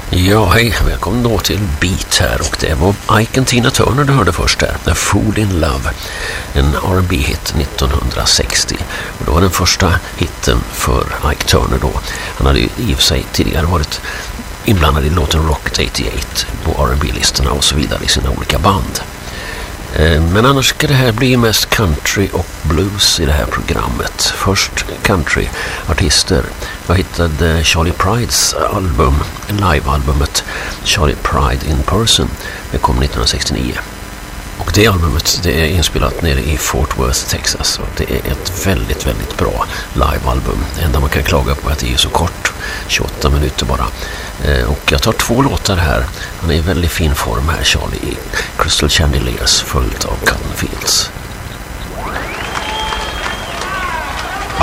Ja, hej. Välkommen då till Beat här. Och det var Ike och Tina Turner du hörde först där. The Fool in Love. En R&B-hit 1960. Och då var den första hitten för Ike Turner då. Han hade ju i och för sig tidigare varit inblandad i låten Rocket 88 på R&B-listorna och så vidare i sina olika band. Men annars ska det här bli mest country och blues i det här programmet. Först countryartister. Jag hittade Charlie Prides album, live-albumet Charlie Pride in Person. Det kom 1969. Och det albumet det är inspelat nere i Fort Worth, Texas. Och det är ett väldigt, väldigt bra live-album. Det enda man kan klaga på är att det är så kort, 28 minuter bara. Och jag tar 2 låtar här. Han är i väldigt fin form här, Charlie, i Crystal Chandeliers, följt av Cotton Fields.